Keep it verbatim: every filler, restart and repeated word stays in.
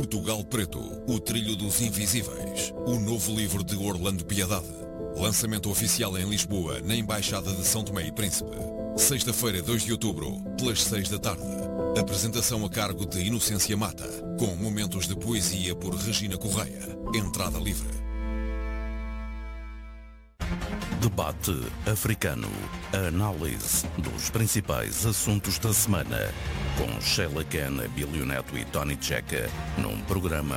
Portugal Preto, o trilho dos invisíveis. O novo livro de Orlando Piedade. Lançamento oficial em Lisboa, na Embaixada de São Tomé e Príncipe. Sexta-feira, dois de outubro, pelas seis da tarde. Apresentação a cargo de Inocência Mata, com momentos de poesia por Regina Correia. Entrada livre. Debate Africano. A análise dos principais assuntos da semana. Com Sheila Ken, Abílio Neto e Tony Checa. Num programa